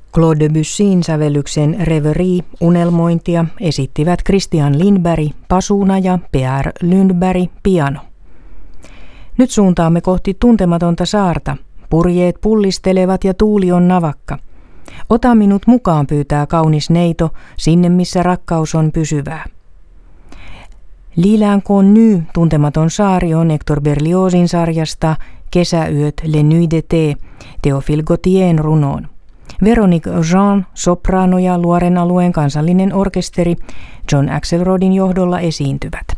Claude Debussyn sävellyksen Reverie, unelmointia, esittivät Christian Lindberg, pasuuna ja Pierre Lundberg, piano. Nyt suuntaamme kohti tuntematonta saarta. Purjeet pullistelevat ja tuuli on navakka. Ota minut mukaan, pyytää kaunis neito, sinne missä rakkaus on pysyvää. L'Île Inconnue, tuntematon saari, on Hector Berliozin sarjasta Kesäyöt, Les Nuits d'été, Théophile Gautierin runoon. Veronique Jean, sopraano ja Luoren alueen kansallinen orkesteri John Axelrodin johdolla esiintyvät.